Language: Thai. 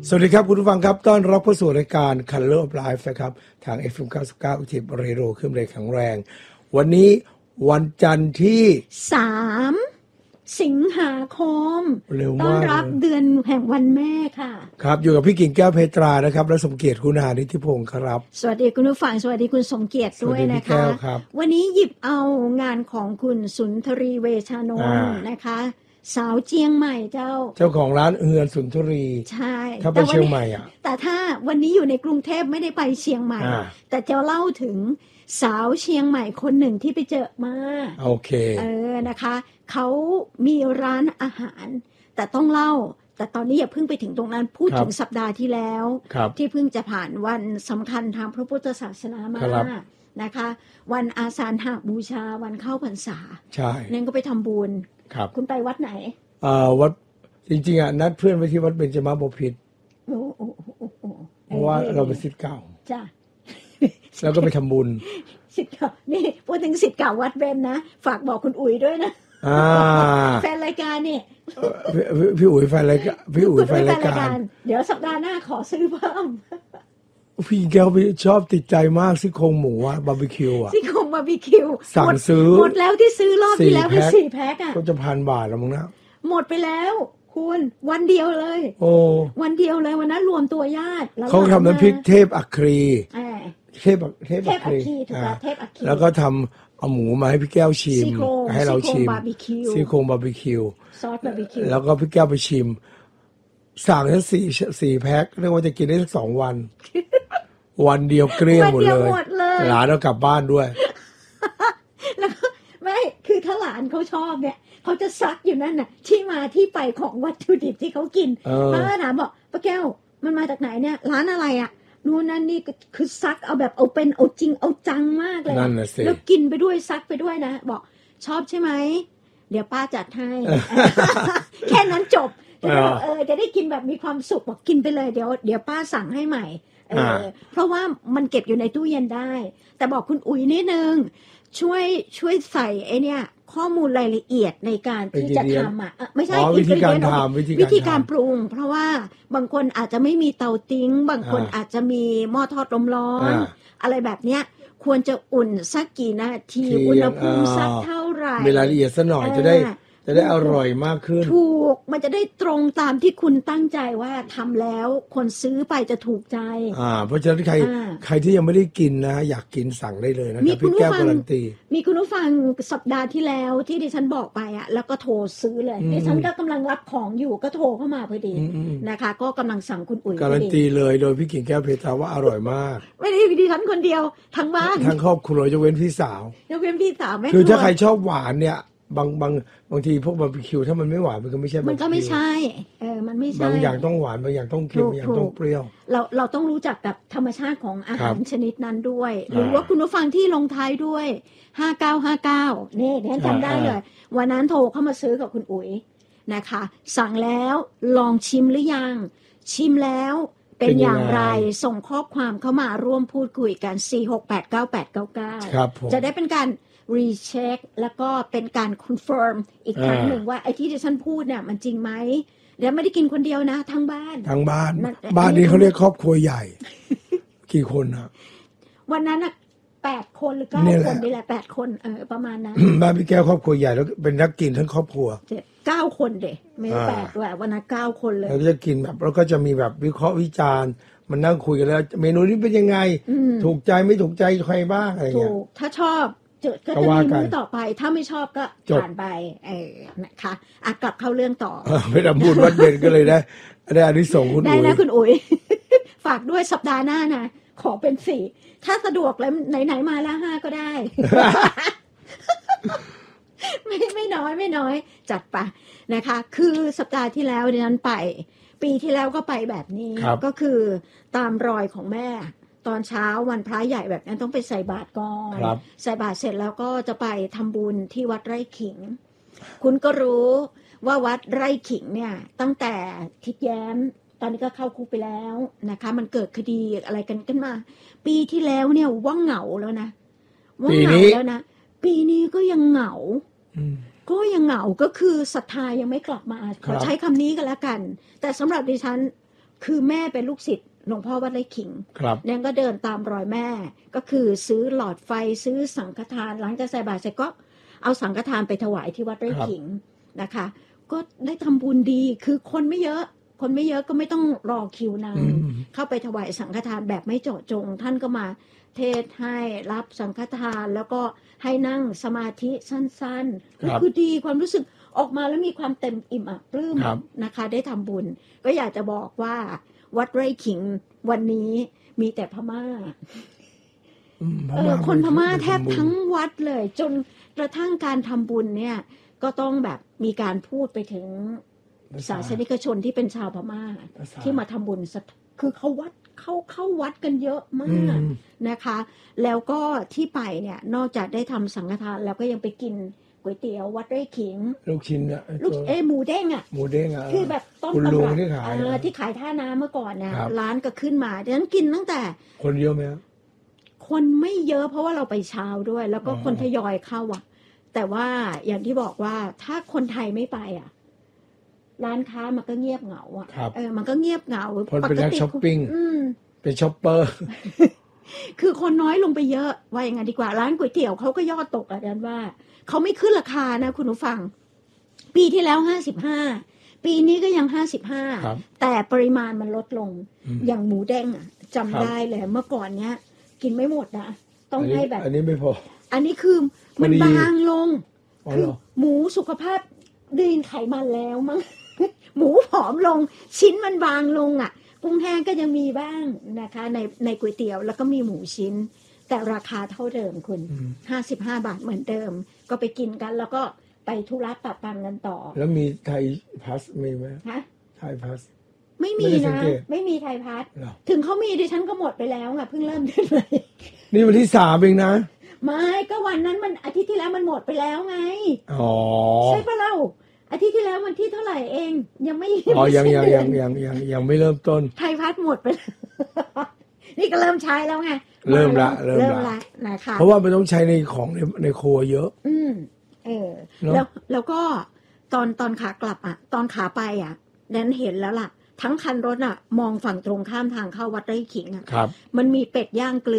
สวัสดีครับคุณผู้ฟังครับต้อนรับเข้าสู่รายการ Color of Life นะครับทาง FM 99 Active Radio ขึ้นแรงแข็งแรงวันนี้วันจันทร์ที่ 3 สิงหาคมต้อนรับเดือนแห่งวันแม่ค่ะครับอยู่กับพี่กิ่งแก้วเพตรานะครับและสมเกียรติคุณานิธิพงศ์ครับสวัสดีคุณผู้ฟังสวัสดีคุณสมเกียรติด้วยนะคะวันนี้หยิบเอางานของคุณสุนทรีเวชานนท์นะคะสาวเจียงใหม่เจ้าของร้านเฮือนสุนทรีใช่ถ้าไปเชียงใหม่อ่ะแต่ถ้าวันนี้อยู่ในกรุงเทพไม่ได้ไปเชียงใหม่แต่จะเล่าถึงสาวเชียงใหม่คนหนึ่งที่ไปเจอมาโอเคนะคะเขามีร้านอาหารแต่ต้องเล่าแต่ตอนนี้อย่าเพิ่งไปถึงตรงนั้นพูดถึงสัปดาห์ที่แล้วที่เพิ่งจะผ่านวันสำคัญทางพระพุทธศาสนามานะคะวันอาสาฬหบูชาวันเข้าพรรษาใช่นั่นก็ไปทำบุญคุณไปวัดไหนวัดจริงๆอ่ะนัดเพื่อนไปที่วัดเบญจมาบพิตรเพราะว่าเราเป็นศิษย์เก่าจ้ะแล้วก็ไปทำบุญศิษย์เก่านี่พูดถึงศิษย์เก่าวัดเบญนะฝากบอกคุณอุ๋ยด้วยนะแฟนรายการนี่พี่อุ๋ยแฟนรายการพี่อุ๋ยแฟนรายการเดี๋ยวสัปดาห์หน้าขอซื้อเพิ่มพี่แก้วชอบติดใจมากซี่โครงหมูอะบาร์บีคิวอะซี่โครงบาร์บีคิวสั่งซื้อหมดแล้วที่ซื้อรอบที่แล้วคือ4 แพ็คอะก็จะ1,000 บาทแล้วมั้งนะหมดไปแล้วคุณวันเดียวเลยโอ้วันเดียวเลยวันนั้นรวมตัวญาติเขาทำน้ำพริกเทพอัครีเทพอัครีแล้วก็ทำเอาหมูมาให้พี่แก้วชิมให้เราชิมซี่โครงบาร์บีคิวซอสบาร์บีคิวแล้วก็พี่แก้วไปชิมสั่งทั้ง4 แพ็คเรียกว่าจะกินได้สัก2 วันวันเดียวเกลี้ยงหมดเลยหลานเอากลับบ้านด้วยแล้วไม่คือถ้าหลานเขาชอบเนี่ยเขาจะซักอยู่นั่นน่ะที่มาที่ไปของวัตถุดิบที่เขากินป้าถามบอกป้าแก้วมันมาจากไหนเนี่ยร้านอะไรอ่ะนู่นนั่นนี่คือซักเอาแบบเอาเป็นเอาจริงเอาจังมากเลยแล้วกินไปด้วยซักไปด้วยนะบอกชอบใช่ไหมเดี๋ยวป้าจัดให้ แค่นั้นจบจะได้กินแบบมีความสุขบอกกินไปเลยเดี๋ยวป้าสั่งให้ใหม่เพราะว่ามันเก็บอยู่ในตู้เย็นได้แต่บอกคุณอุ๋ยนิดนึงช่วยใส่ไอเนี่ยข้อมูลรายละเอียดในการที่จะทำไม่ใช่วิธีการทำวิธีการปรุงเพราะว่าบางคนอาจจะไม่มีเตาติ้งบางคนอาจจะมีหม้อทอดลมร้อนอะไรแบบเนี้ยควรจะอุ่นสักกี่นาทีอุณหภูมิสักเท่าไหร่มีรายละเอียดสักหน่อยจะได้อร่อยมากขึ้นถูกมันจะได้ตรงตามที่คุณตั้งใจว่าทำแล้วคนซื้อไปจะถูกใจเพราะฉะนั้นใครที่ยังไม่ได้กินนะอยากกินสั่งได้เลยนะครับพี่แก้วการันตีมีคุณผู้ฟังสัปดาห์ที่แล้วที่ดิฉันบอกไปแล้วก็โทรซื้อเลยดิฉันก็กำลังรับของอยู่ก็โทรเข้ามาพอดีนะคะก็กำลังสั่งคุณอุ๋ยการันตีเลยโดยพี่กิ่งแก้วเพตราว่าอร่อยมากไม่ได้ดิฉันคนเดียวทั้งบ้านทั้งครอบครัวยกเว้นพี่สาวยกเว้นพี่สาวไม่คือถ้าใครชอบหวานเนี่ยบางทีพวกบาร์บีคิวถ้ามันไม่หวานมันก็ไม่ใช่มันก็ไม่ใช่มันไม่ใช่บางอย่างต้องหวานบางอย่างต้องเค็มบางอย่างต้องเปรี้ยวเราต้องรู้จักกับธรรมชาติของอาหารชนิดนั้นด้วยหรือว่าคุณผู้ฟังที่ลงท้ายด้วย5959นี่ดิฉันจำได้เลยวันนั้นโทรเข้ามาซื้อกับคุณอุ๋ยนะคะสั่งแล้วลองชิมหรือยังชิมแล้วเป็นอย่างไรส่งข้อความเข้ามาร่วมพูดคุยกัน4689899จะได้เป็นการรีเช็คแล้วก็เป็นการคอนเฟิร์มอีกครั้งหนึ่งว่าไอ้ที่ดิฉันพูดเนี่ยมันจริงไหมเดี๋ยวไม่ได้กินคนเดียวนะทั้งบ้านบ้านนี้เขาเรียกครอบครัวใหญ่กี่คนครับวันนั้น8 คนหรือ9 คนนี่แหละ8 คนประมาณนั้นบ้านพี่แก้วครอบครัวใหญ่แล้วเป็นนักกินทั้งครอบครัว 9 คนเด็กไม่8ด้วยวันนั้น9 คนเลยแล้วจะกินแบบแล้วก็จะมีแบบวิเคราะห์วิจารณ์มันนั่งคุยกันแล้วเมนูนี้เป็นยังไงถูกใจไม่ถูกใจใครบ้างอะไรเงี้ยถ้าชอบก็จะมีมื้อต่อไปถ้าไม่ชอบก็ผ่านไปนะคะกลับเข้าเรื่องต่อไม่ได้พูดวัดเด่นก็เลยได้อานิสงส์คุณอุ๋ยได้นะคุณอุ๋ยฝากด้วยสัปดาห์หน้านะขอเป็น4ถ้าสะดวกแล้วไหนๆมาแล้ว5ก็ได้ ไม่น้อยจัดไปนะคะคือสัปดาห์ที่แล้วดิฉันไปปีที่แล้วก็ไปแบบนี้ก็คือตามรอยของแม่ตอนเช้าวันพระใหญ่แบบนั้นต้องไปใส่บาตรก่อนใส่บาตรเสร็จแล้วก็จะไปทำบุญที่วัดไร่ขิงคุณก็รู้ว่าวัดไร่ขิงเนี่ยตั้งแต่ทิดแย้มตอนนี้ก็เข้าคุกไปแล้วนะคะมันเกิดคดีอะไรกันมาปีที่แล้วเนี่ยว่าเหงาแล้วนะว่าเหงาแล้วนะปีนี้ก็ยังเหงาก็คือศรัทธายังไม่กลับมาขอใช้คำนี้ก็แล้วกันแต่สำหรับดิฉันคือแม่เป็นลูกศิษย์หลวงพ่อวัดไร่ขิงครับแนนก็เดินตามรอยแม่ก็คือซื้อหลอดไฟซื้อสังฆทานหลังจากใส่บาตรเสร็จก็เอาสังฆทานไปถวายที่วัดไร่ขิงนะคะก็ได้ทำบุญดีคือคนไม่เยอะก็ไม่ต้องรอคิวนานเข้าไปถวายสังฆทานแบบไม่เจาะจงท่านก็มาเทศให้รับสังฆทานแล้วก็ให้นั่งสมาธิสั้นๆคือดีความรู้สึกออกมาแล้วมีความเต็มอิ่มปลื้มนะคะได้ทำบุญก็อยากจะบอกว่าวัดไร่ขิงวันนี้มีแต่พม่าคนพม่าแทบทั้งวัดเลยจนกระทั่งการทำบุญเนี่ยก็ต้องแบบมีการพูดไปถึงศาสนิกชนที่เป็นชาวพม่าที่มาทำบุญคือเข้าวัดกันเยอะมากนะคะแล้วก็ที่ไปเนี่ยนอกจากได้ทำสังฆทานแล้วก็ยังไปกินก๋วยเตี๋ยววัดไร่ขิงลูกชิ้นอะหมูเด้งคือแบบต้นตำรับที่ขายท่าน้ำเมื่อก่อนเนี่ยร้านก็ขึ้นมาดังนั้นกินตั้งแต่คนเยอะไหมคนไม่เยอะเพราะว่าเราไปเช้าด้วยแล้วก็คนทยอยเข้าอ่ะแต่ว่าอย่างที่บอกว่าถ้าคนไทยไม่ไปอ่ะร้านค้ามันก็เงียบเหงาอ่ะมันก็เงียบเหงาคนเป็นนักช้อปปิ้งเป็นช็อปเปอร์คือคนน้อยลงไปเยอะว่าอย่างนั้นดีกว่าร้านก๋วยเตี๋ยวเขาก็ยอดตกอ่ะดันว่าเขาไม่ขึ้นราคานะคุณผู้ฟังปีที่แล้ว55ปีนี้ก็ยัง55แต่ปริมาณมันลดลงอย่างหมูแดงอ่ะจำได้เลยเมื่อก่อนเนี้ยกินไม่หมดนะต้องให้แบบอันนี้ไม่พออันนี้คือมันบางลงคือหมูสุขภาพดีนไขมันแล้วมั้งหมูผอมลงชิ้นมันบางลงอ่ะกุ้งแห้งก็ยังมีบ้างนะคะในก๋วยเตี๋ยวแล้วก็มีหมูชิ้นแต่ราคาเท่าเดิมคุณ55 บาทเหมือนเดิมก็ไปกินกันแล้วก็ไปธุระปะปังกันต่อแล้วมีไทยพัสมีไหมฮะไทยพัสไม่มีนะไม่มีไทยพัสถึงเขามีดิฉันก็หมดไปแล้วไงเพิ่งเริ่มขึ้นเลยนี่วันที่3เองนะไม่ก็วันนั้นมันอาทิตย์ที่แล้วมันหมดไปแล้วไงอ๋อใช่ปะเราอาทิตย์ที่แล้ววันที่เท่าไหร่เองยังไม่ยังไม่เริ่มต้นไทยพัสหมดไปนี่ก็เริ่มใช้แล้วไงเริ่มละนะคะเพราะว่ามันต้องใช้ในของในครัวเยอะแล้วก็ตอนขากลับอ่ะตอนขาไปอ่ะแดนเห็นแล้วล่ะทั้งคันรถอ่ะมองฝั่งตรงข้ามทางเข้าวัดไร่ขิงอ่ะมันมีเป็ดย่างเกลือ